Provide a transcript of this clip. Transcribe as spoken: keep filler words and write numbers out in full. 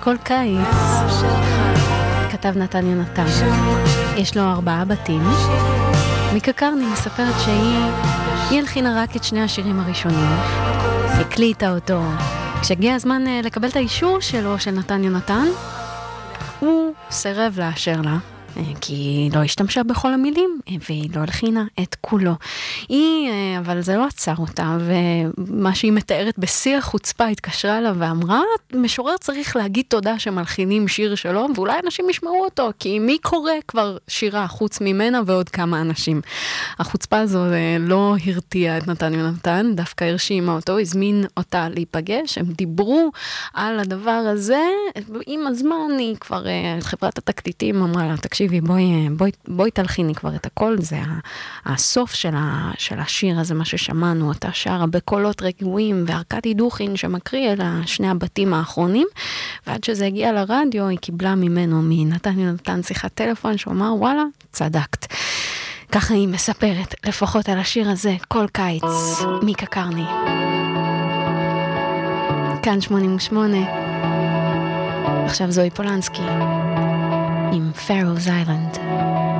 כל קיץ. כתב נתן יונתן. יש לו ארבעה בתים. מיקה קרני מספרת שהיא היא הלחינה רק את שני השירים הראשונים. הקליטה אותו. כשהגיע הזמן לקבל את האישור שלו, של נתן יונתן, הוא סירב לאשר לה. כי היא לא השתמשה בכל המילים, והיא לא הלחינה את כולו. היא, אבל זה לא עצר אותה, ומה שהיא מתארת בשיא החוצפה, התקשרה לה ואמרה, משורר צריך להגיד תודה שמלחינים שיר שלו, ואולי אנשים ישמעו אותו, כי מי קורא כבר שירה חוץ ממנה ועוד כמה אנשים. החוצפה הזו לא הרתיעה את נתן יונתן, דווקא הרשימה אותו, הזמין אותה להיפגש, הם דיברו על הדבר הזה, עם הזמן היא כבר, חברת התקליטים אמרה לה, תקשיב, בואי, בואי, בואי תלחיני כבר את הכל, זה הסוף של, ה, של השיר הזה, מה ששמענו, אותה שרה בקולות רגועים, וארקדי דוכין שמקריא אל שני הבתים האחרונים, ועד שזה הגיע לרדיו, היא קיבלה ממנו, מנתן יונתן שיחת טלפון, שאומר, וואלה, צדקת. ככה היא מספרת, לפחות על השיר הזה, כל קיץ, מיקה קרני. כאן שמונים ושמונה, עכשיו זוהי פולנסקי. עם Pharaoh's Island.